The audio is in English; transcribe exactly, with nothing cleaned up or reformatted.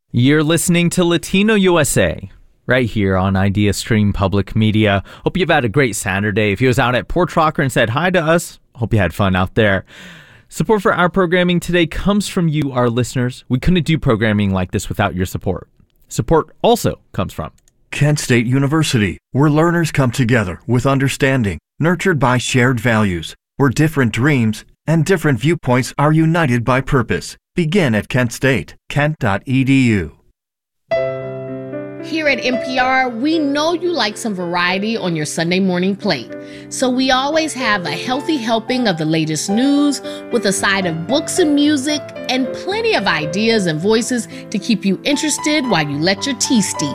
You're listening to Latino U S A, right here on Idea Stream Public Media. Hope you've had a great Saturday. If you was out at Port Rocker and said hi to us, hope you had fun out there. Support for our programming today comes from you, our listeners. We couldn't do programming like this without your support. Support also comes from Kent State University, where learners come together with understanding, nurtured by shared values, where different dreams and different viewpoints are united by purpose. Begin at Kent State, kent dot e d u. Here at N P R, we know you like some variety on your Sunday morning plate. So we always have a healthy helping of the latest news with a side of books and music and plenty of ideas and voices to keep you interested while you let your tea steep.